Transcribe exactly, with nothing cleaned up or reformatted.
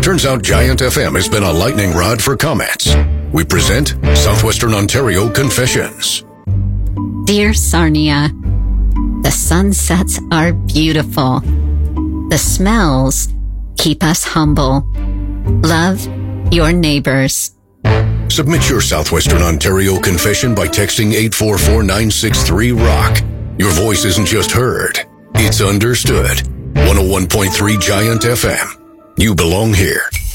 Turns out Giant F M has been a lightning rod for comments. We present Southwestern Ontario Confessions. Dear Sarnia, the sunsets are beautiful. The smells keep us humble. Love your neighbors. Submit your Southwestern Ontario confession by texting eight four four nine six three ROCK. Your voice isn't just heard, it's understood. one oh one point three Giant F M. You belong here.